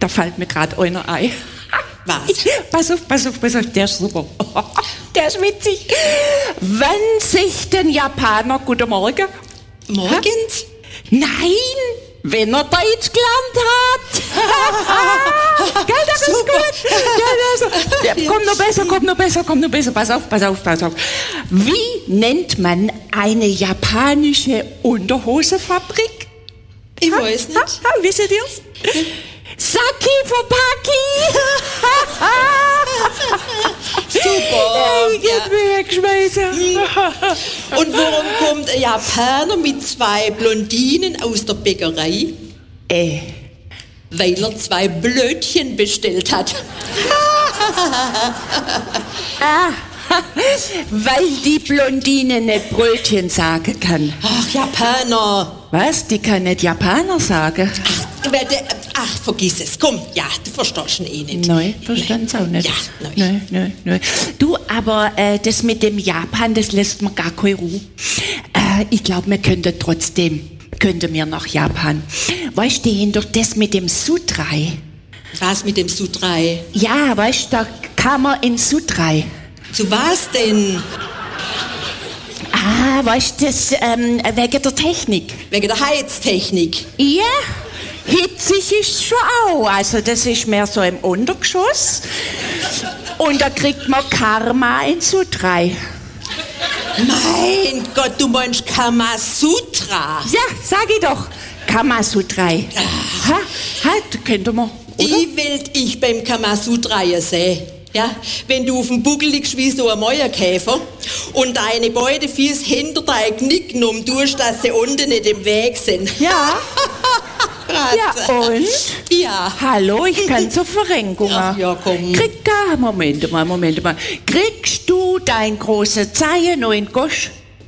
Da fällt mir gerade einer ein. Was? Pass auf, der ist super. Der ist witzig. Wann sich den Japaner guten Morgen? Morgens? Nein, wenn er Deutsch gelernt hat. Gell, das ist gut. Ja, kommt noch besser. Pass auf. Wie nennt man eine japanische Unterhosefabrik? Ich weiß nicht. Wisst ihr's? Saki Fopaki! Super! Ich hab mir weggeschmeißen. Und warum kommt ein Japaner mit 2 Blondinen aus der Bäckerei? Weil er 2 Blödchen bestellt hat. Weil die Blondine nicht Brötchen sagen kann. Ach, Japaner! Was? Die kann nicht Japaner sagen? Ach, vergiss es. Komm, ja, du verstehst ihn eh nicht. Nein, verstand's auch nicht. Ja, Nein. Du, aber das mit dem Japan, das lässt mir gar keine Ruhe. Ich glaube, wir könnten wir nach Japan. Weißt du, die haben doch das mit dem Sutrai. Was mit dem Sutrai? Ja, weißt du, da kann man in Sutrai. Zu was denn? Weißt du, das wegen der Technik. Wegen der Heiztechnik. Ja, hitzig ist schon auch. Also das ist mehr so im Untergeschoss. Und da kriegt man Karma in Sutrai. Mein Gott, du meinst Kamasutra? Ja, sag ich doch. Kamasutrai. Könnte man, oder? Die will ich beim Kamasutra sehen. Ja, wenn du auf dem Buckel liegst wie so ein Mäuerkäfer und deine beiden Füße hinter dein Knick genommen tust, dass sie unten nicht im Weg sind. Ja. Ja, und? Ja. Hallo, ich kann zur Verrenkung. Ach ja, komm. Moment mal. Kriegst du dein große Zeie noch in Gosch?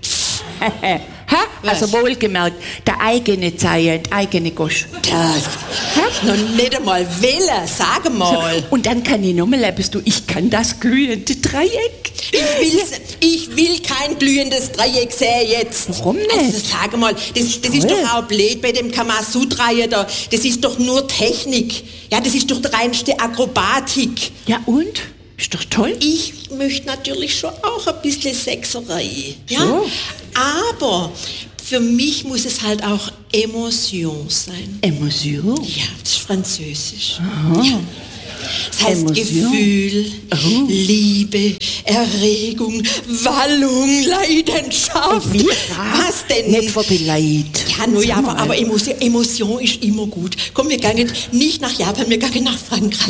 Also wohlgemerkt, der eigene Zeie, der eigene Gosch. Das noch nicht einmal wählen, sag mal. Und dann kann ich nochmal etwas, ich kann das glühende Dreieck. Ich will kein glühendes Dreieck sehen jetzt. Warum nicht? Also sag mal, das ist doch auch blöd bei dem Kamasutra da. Das ist doch nur Technik. Ja, das ist doch die reinste Akrobatik. Ja und? Ist doch toll. Ich möchte natürlich schon auch ein bisschen Sexerei. Ja? So. Aber für mich muss es halt auch Emotion sein. Emotion? Ja, das ist Französisch. Aha. Ja. Das heißt Emotion. Gefühl, Liebe, Erregung, Wallung, Leidenschaft. Wie? Was denn? Nicht für die Leid. Ja, nur ja, aber Emotion ist immer gut. Komm, wir gehen nicht nach Japan, wir gehen nach Frankreich.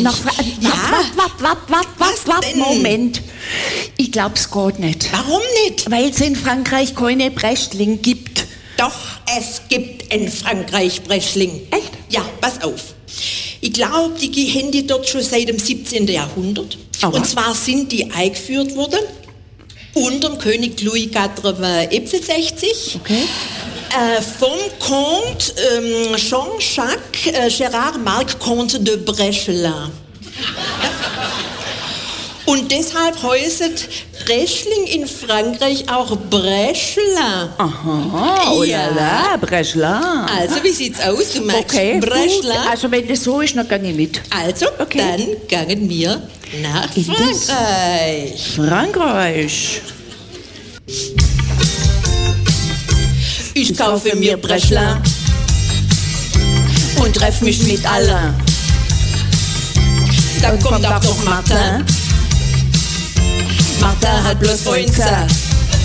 Wart, Moment. Ich glaub's geht nicht. Warum nicht? Weil es in Frankreich keine Breschling gibt. Doch, es gibt in Frankreich Breschling. Echt? Ja, pass auf. Ich glaube, die haben die dort schon seit dem 17. Jahrhundert. Aber? Und zwar sind die eingeführt worden unter dem König Louis XIV. Okay. Vom Comte Jean-Jacques Gérard Marc Comte de Brechelin. Und deshalb heißt Breschling in Frankreich auch Brechelin. Aha, oh Ja. la la, Breschling. Also, wie sieht's aus? Du magst Okay, Brechelin? gut. Also wenn das so ist, dann gehe ich mit. Also, Okay. dann gehen wir nach In das- Frankreich. Frankreich. Ich kaufe mir Brechelin und treff mich mit allen. Dann kommt auch noch Martin. Martin hat bloß 19.